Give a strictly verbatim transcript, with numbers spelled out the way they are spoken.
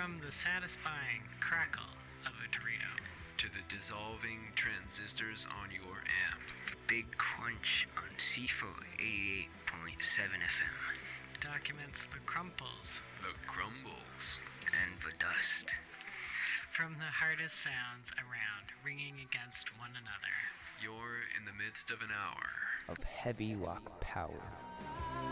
From the satisfying crackle of a Dorito to the dissolving transistors on your amp. Big crunch on C F O eighty-eight point seven F M. Documents the crumples, the crumbles, and the dust. From the hardest sounds around, ringing against one another. You're in the midst of an hour of heavy rock power.